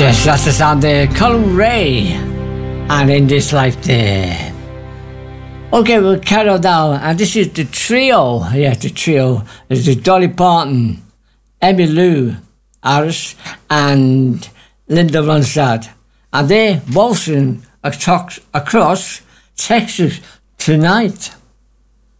Yes, that's the sound there. Colin Ray. And In This Life there. Okay, we'll carry on now. And this is the trio. Yeah, the trio. This is Dolly Parton, Emmylou Harris, and Linda Ronstadt. And they're waltzing across Texas tonight.